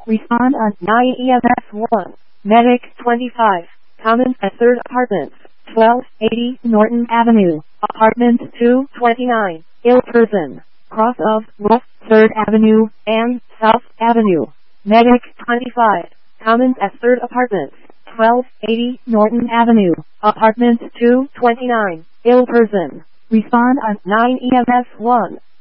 Respond on 9 EMS 1. Medic 25. Commons at 3rd Apartments, 1280 Norton Avenue, Apartment 229, ill person, cross of West 3rd Avenue and South Avenue. Medic 25. Commons at 3rd Apartments, 1280 Norton Avenue, Apartment 229, ill person. Respond on 9 EMS 1.